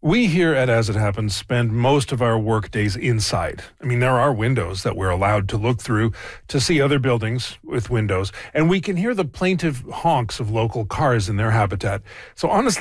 We here at As It Happens spend most of our work days inside. I mean, there are windows that we're allowed to look through to see other buildings with windows, and we can hear the plaintive honks of local cars in their habitat. So honestly,